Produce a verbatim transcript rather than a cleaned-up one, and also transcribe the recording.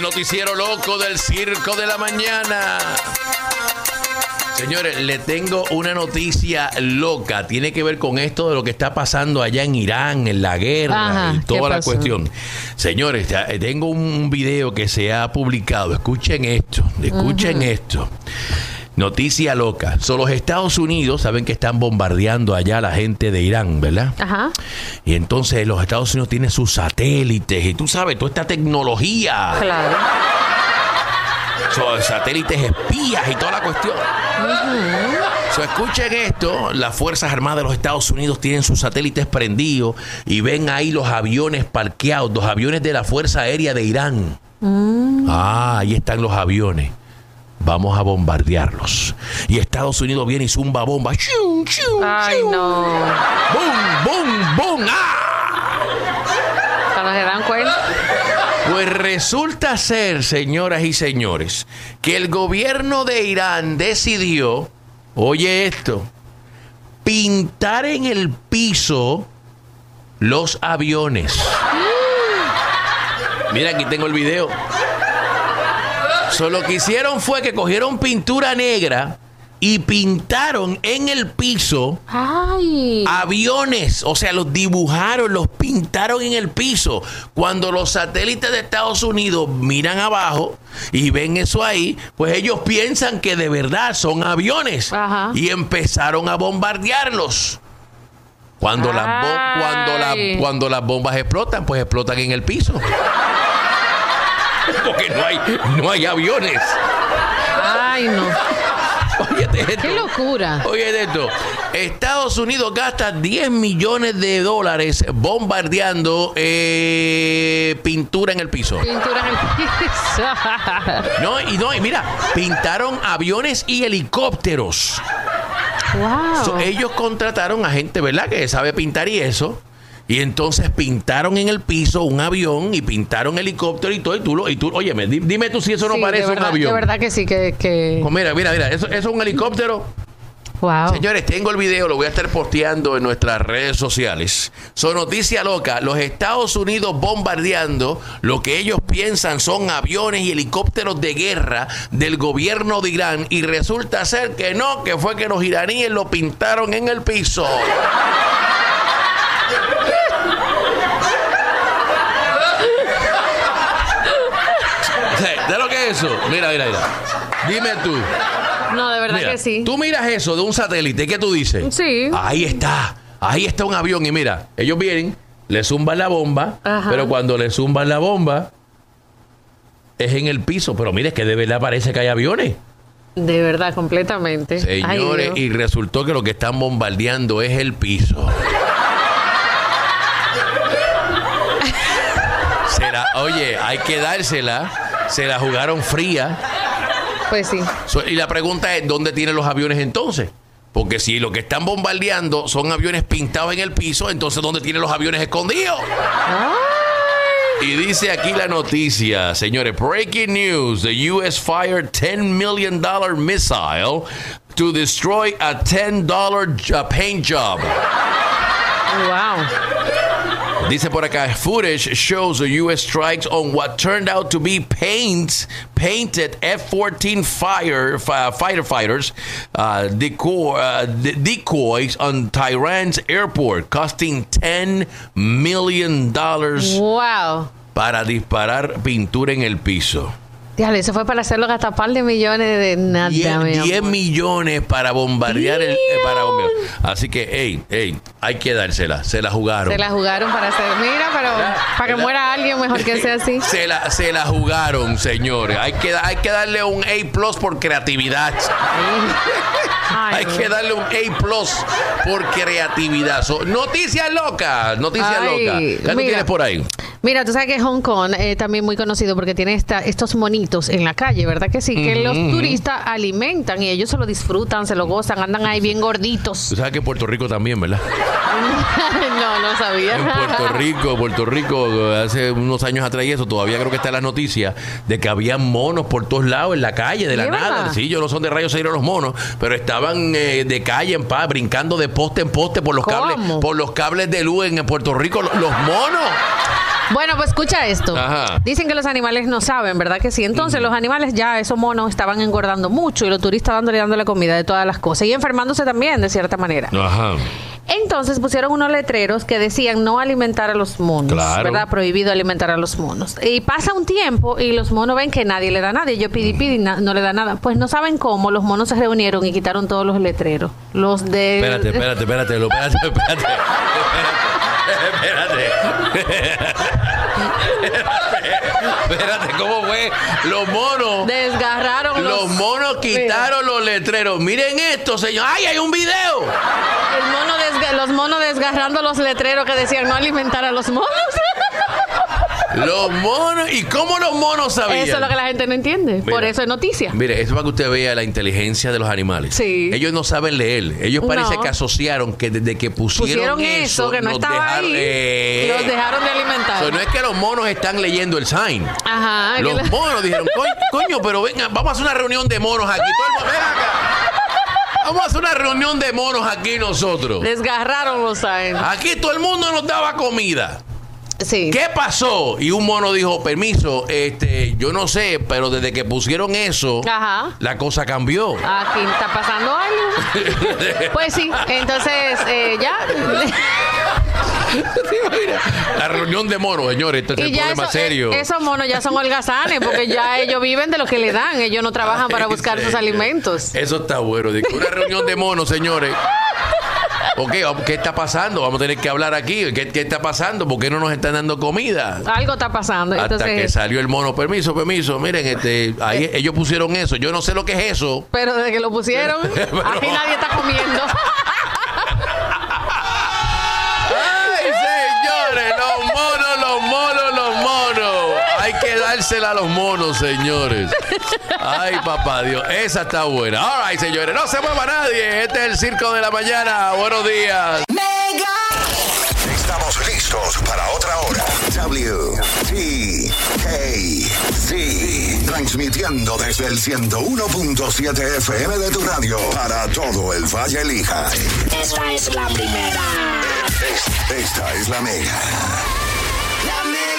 noticiero loco del Circo de la Mañana. Señores, le tengo una noticia loca. Tiene que ver con esto de lo que está pasando allá en Irán, en la guerra. Ajá, y toda la cuestión. Señores, tengo un video que se ha publicado. Escuchen esto, escuchen uh-huh. esto. Noticia loca. Son los Estados Unidos, saben que están bombardeando allá a la gente de Irán, ¿verdad? Ajá. Y entonces los Estados Unidos tienen sus satélites y tú sabes, toda esta tecnología. Claro. Son satélites espías y toda la cuestión. Uh-huh. So, escuchen esto. Las Fuerzas Armadas de los Estados Unidos tienen sus satélites prendidos y ven ahí los aviones parqueados, los aviones de la Fuerza Aérea de Irán. Uh-huh. Ah, ahí están los aviones. Vamos a bombardearlos. Y Estados Unidos viene y zumba bomba. ¡Chum, chum, Ay, chum! no. ¡Bum, bum, bum! ¡Ah! ¿No se dan cuenta? Pues resulta ser, señoras y señores, que el gobierno de Irán decidió, oye esto, pintar en el piso los aviones. Mira, aquí tengo el video. So, lo que hicieron fue que cogieron pintura negra y pintaron en el piso Ay. aviones. O sea, los dibujaron, los pintaron en el piso. Cuando los satélites de Estados Unidos miran abajo y ven eso ahí, pues ellos piensan que de verdad son aviones. Ajá. Y empezaron a bombardearlos. Cuando las, bo- cuando, la, cuando las bombas explotan, pues explotan en el piso. Porque no hay, no hay aviones. Ay, no. Óyete esto. ¡Qué locura! Oye esto. Estados Unidos gasta diez millones de dólares bombardeando eh, pintura en el piso. Pintura en el piso. No, y no, y mira, pintaron aviones y helicópteros. Wow. So, ellos contrataron a gente, ¿verdad?, que sabe pintar y eso. Y entonces pintaron en el piso un avión y pintaron helicóptero y todo. Y tú, lo, y tú óyeme, dime tú si eso no sí, parece verdad, un avión. De verdad que sí, que... que... Pues mira, mira, mira, eso, eso es un helicóptero. Wow. Señores, tengo el video, lo voy a estar posteando en nuestras redes sociales. Son noticia loca. Los Estados Unidos bombardeando lo que ellos piensan son aviones y helicópteros de guerra del gobierno de Irán. Y resulta ser que no, que fue que los iraníes lo pintaron en el piso. ¿De lo que es eso? Mira, mira, mira. Dime tú. No, de verdad mira, que sí. Tú miras eso de un satélite, ¿qué tú dices? Sí. Ahí está. Ahí está un avión y mira, ellos vienen, le zumban la bomba, Ajá. pero cuando le zumban la bomba es en el piso. Pero mire, es que de verdad parece que hay aviones. De verdad, completamente. Señores, Ay, y resultó que lo que están bombardeando es el piso. Será, oye, hay que dársela. Se la jugaron fría. Pues sí. So, y la pregunta es, ¿dónde tienen los aviones entonces? Porque si lo que están bombardeando son aviones pintados en el piso, entonces ¿dónde tienen los aviones escondidos? Ay. Y dice aquí la noticia, señores, breaking news, the U S fired ten million dollars missile to destroy a ten dollars paint job. Wow. Dice por acá, footage shows the U S strikes on what turned out to be paint, painted F fourteen fire, uh, fighter fighters uh, decoy, uh, de- decoys on Tehran's airport, costing ten million dollars wow. para disparar pintura en el piso. Díjale, eso fue para hacerlo gastar par de millones de nada. diez millones para bombardear el, eh, para bombardear. Así que, hey, hey, hay que dársela. Se la jugaron. Se la jugaron para hacer. Mira, pero ¿verdad? Para que ¿verdad? Muera alguien, mejor que sea así. Se la, se la jugaron, señores. Hay que, hay que darle un A plus por creatividad. Ay, hay no. que darle un A plus por creatividad. So, noticias locas, noticias Ay, locas. ¿Qué tú tienes por ahí? Mira, tú sabes que Hong Kong es eh, también muy conocido porque tiene esta, estos monitos en la calle, ¿verdad que sí? Mm-hmm. Que los turistas alimentan y ellos se lo disfrutan, se lo gozan, andan ahí bien gorditos. Tú sabes que Puerto Rico también, ¿verdad? No, no sabía. En Puerto Rico, Puerto Rico, hace unos años atrás y eso, todavía creo que está en las noticias de que había monos por todos lados en la calle, de la nada. Sí, yo no son de rayos X los monos, pero estaban eh, de calle en paz, brincando de poste en poste por los ¿Cómo? cables, por los cables de luz en Puerto Rico, los, los monos. Bueno, pues escucha esto. Ajá. Dicen que los animales no saben, ¿verdad que sí? Entonces, mm. los animales ya, esos monos, estaban engordando mucho y los turistas dándole dándole comida de todas las cosas y enfermándose también, de cierta manera. Ajá. Entonces pusieron unos letreros que decían no alimentar a los monos, claro. ¿verdad? Prohibido alimentar a los monos. Y pasa un tiempo y los monos ven que nadie le da nada. Y yo pidi pidi na, no le da nada. Pues no saben cómo, los monos se reunieron y quitaron todos los letreros. Los de... Espérate, espérate, espérate, lo, espérate, espérate, espérate, espérate. Espérate, ¿cómo fue? Los monos... Desgarraron los... Los monos quitaron Mira. los letreros. Miren esto, señor. ¡Ay, hay un video! El mono desga- los monos desgarrando los letreros que decían no alimentar a los monos. Los monos. ¿Y cómo los monos sabían? Eso es lo que la gente no entiende. Mira, por eso es noticia. Mire, eso es para que usted vea la inteligencia de los animales. Sí. Ellos no saben leer. Ellos parece no. que asociaron que desde que pusieron, pusieron eso, eso que no estaba dejaron, ahí, eh, los dejaron de alimentar. So, no es que los monos están leyendo el sign. Ajá. Los le... monos dijeron, coño, coño, pero venga, vamos a hacer una reunión de monos aquí. Todo el... Ven acá. Vamos a hacer una reunión de monos aquí nosotros. Desgarraron los signs. Aquí todo el mundo nos daba comida. Sí. ¿Qué pasó? Y un mono dijo, permiso, este, yo no sé, pero desde que pusieron eso, Ajá. la cosa cambió. Aquí está pasando algo. Pues sí, entonces eh, ya. La reunión de monos, señores, esto es un problema eso, serio. Eh, esos monos ya son holgazanes, porque ya ellos viven de lo que le dan, ellos no trabajan para buscar sus alimentos. Eso está bueno. Una reunión de monos, señores. Ok, ¿qué está pasando? Vamos a tener que hablar aquí. ¿Qué, qué está pasando? ¿Por qué no nos están dando comida? Algo está pasando. Hasta Entonces, que salió el mono. Permiso, permiso. Miren, este, ahí eh. ellos pusieron eso. Yo no sé lo que es eso. Pero desde que lo pusieron, pero, aquí nadie está comiendo. ¡Ay, señores! Los monos, los monos, los monos. Hay que dársela a los monos, señores. Ay, papá Dios. Esa está buena. All right, señores. No se mueva nadie. Este es el Circo de la Mañana. Buenos días. Mega. Estamos listos para otra hora. W T K C. Transmitiendo desde el ciento uno punto siete F M de tu radio para todo el Valle Lija. Esta es la primera. Esta, esta es la Mega.